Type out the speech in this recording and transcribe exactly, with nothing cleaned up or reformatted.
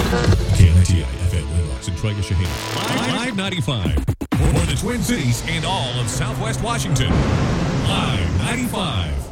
K N I T I F M Landmarks and Trigger Shaheen. Live ninety-five. For the Twin Cities and all of Southwest Washington. Live ninety-five.